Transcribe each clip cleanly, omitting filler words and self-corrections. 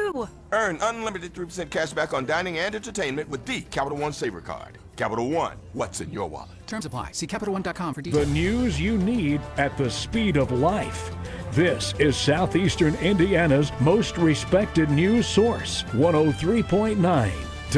do? Earn unlimited 3% cash back on dining and entertainment with the Capital One Saver Card. Capital One, what's in your wallet? Terms apply. See CapitalOne.com for details. The news you need at the speed of life. This is Southeastern Indiana's most respected news source, 103.9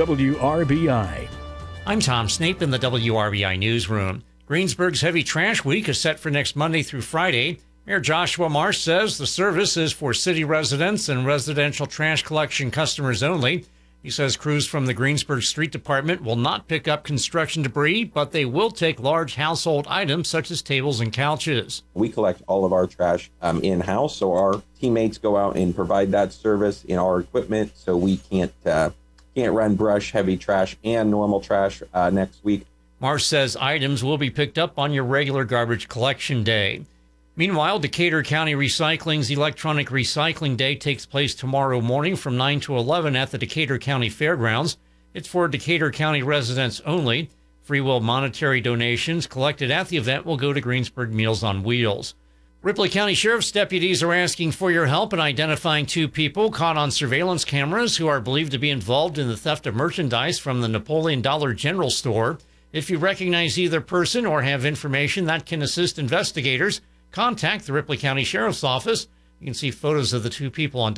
WRBI. I'm Tom Snape in the WRBI newsroom. Greensburg's Heavy Trash Week is set for next Monday through Friday. Mayor Joshua Marsh says the service is for city residents and residential trash collection customers only. He says crews from the Greensburg Street Department will not pick up construction debris, but they will take large household items such as tables and couches. We collect all of our trash in-house, so our teammates go out and provide that service in our equipment, so we can't run brush, heavy trash, and normal trash next week. Marsh says items will be picked up on your regular garbage collection day. Meanwhile, Decatur County Recycling's Electronic Recycling Day takes place tomorrow morning from 9 to 11 at the Decatur County Fairgrounds. It's for Decatur County residents only. Free will monetary donations collected at the event will go to Greensburg Meals on Wheels. Ripley County Sheriff's deputies are asking for your help in identifying two people caught on surveillance cameras who are believed to be involved in the theft of merchandise from the Napoleon Dollar General Store. If you recognize either person or have information that can assist investigators, contact the Ripley County Sheriff's Office. You can see photos of the two people on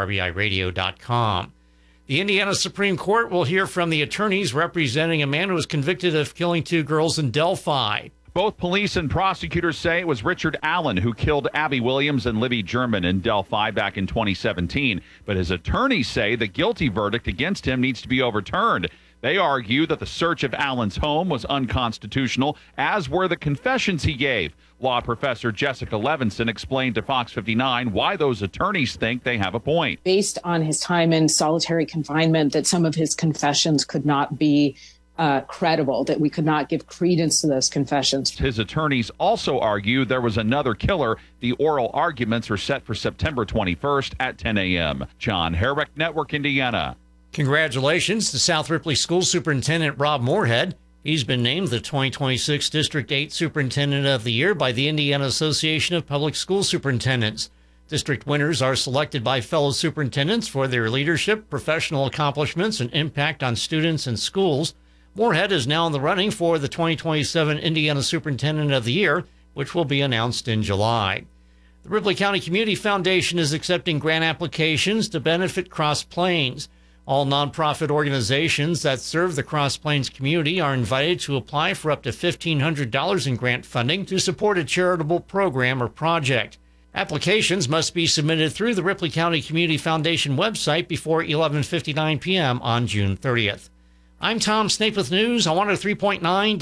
WRBIRadio.com. The Indiana Supreme Court will hear from the attorneys representing a man who was convicted of killing two girls in Delphi. Both police and prosecutors say it was Richard Allen who killed Abby Williams and Libby German in Delphi back in 2017. But his attorneys say the guilty verdict against him needs to be overturned. They argue that the search of Allen's home was unconstitutional, as were the confessions he gave. Law professor Jessica Levinson explained to Fox 59 why those attorneys think they have a point. Based on his time in solitary confinement, that some of his confessions could not be credible, that we could not give credence to those confessions. His attorneys also argue there was another killer. The oral arguments are set for September 21st at 10 a.m. John Herrick, Network Indiana. Congratulations to South Ripley School Superintendent Rob Moorhead. He's been named the 2026 District 8 Superintendent of the Year by the Indiana Association of Public School Superintendents. District winners are selected by fellow superintendents for their leadership, professional accomplishments, and impact on students and schools. Moorhead is now in the running for the 2027 Indiana Superintendent of the Year, which will be announced in July. The Ripley County Community Foundation is accepting grant applications to benefit Cross Plains. All nonprofit organizations that serve the Cross Plains community are invited to apply for up to $1,500 in grant funding to support a charitable program or project. Applications must be submitted through the Ripley County Community Foundation website before 11:59 p.m. on June 30th. I'm Tom Snape with news on 103.9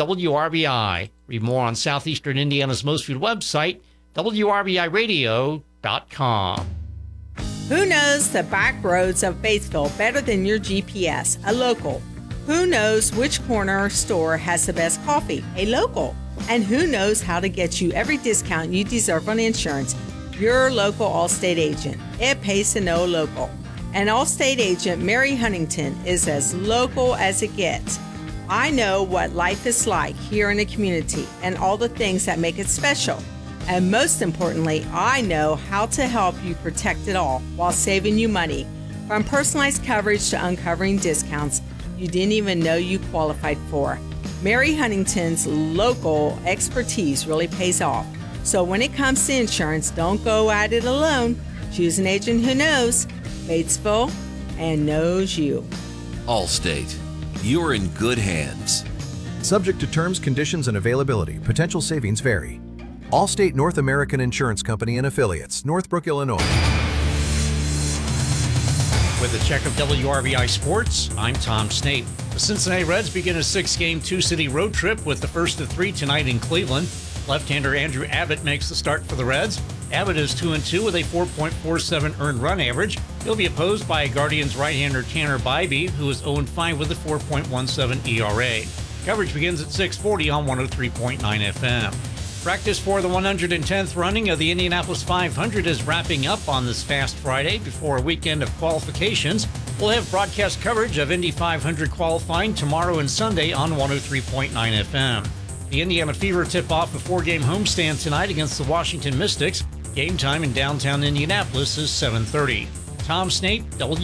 WRBI. Read more on Southeastern Indiana's most viewed website, WRBIRadio.com. Who knows the back roads of Batesville better than your GPS? A local. Who knows which corner store has the best coffee? A local. And who knows how to get you every discount you deserve on insurance? Your local Allstate agent. It pays to know local. And Allstate agent Mary Huntington is as local as it gets. I know what life is like here in the community and all the things that make it special. And most importantly, I know how to help you protect it all while saving you money. From personalized coverage to uncovering discounts you didn't even know you qualified for. Mary Huntington's local expertise really pays off. So when it comes to insurance, don't go at it alone. Choose an agent who knows Batesville and knows you. Allstate. You're in good hands. Subject to terms, conditions, and availability. Potential savings vary. Allstate North American Insurance Company and Affiliates, Northbrook, Illinois. With a check of WRBI Sports, I'm Tom Snape. The Cincinnati Reds begin a 6-game two-city road trip with the first of 3 tonight in Cleveland. Left-hander Andrew Abbott makes the start for the Reds. Abbott is 2-2 with a 4.47 earned run average. He'll be opposed by Guardians right-hander Tanner Bybee, who is 0-5 with a 4.17 ERA. Coverage begins at 6:40 on 103.9 FM. Practice for the 110th running of the Indianapolis 500 is wrapping up on this Fast Friday before a weekend of qualifications. We'll have broadcast coverage of Indy 500 qualifying tomorrow and Sunday on 103.9 FM. The Indiana Fever tip off a 4-game homestand tonight against the Washington Mystics. Game time in downtown Indianapolis is 7:30. Tom Snape,